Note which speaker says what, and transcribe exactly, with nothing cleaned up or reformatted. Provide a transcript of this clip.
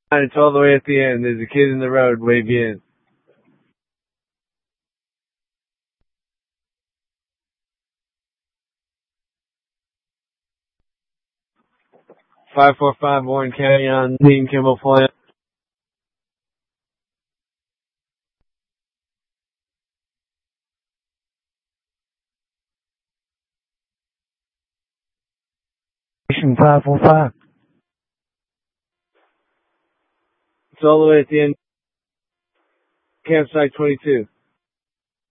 Speaker 1: It's all the way at the end. There's a kid in the road. Wave you in. five four five Warren County on Dean Kimball Point. five four five. It's all the way at the end. Campsite twenty-two.